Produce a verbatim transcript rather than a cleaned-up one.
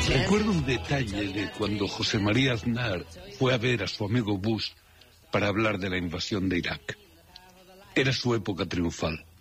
Recuerdo un detalle de cuando José María Aznar fue a ver a su amigo Bush para hablar de la invasión de Irak. Era su época triunfal.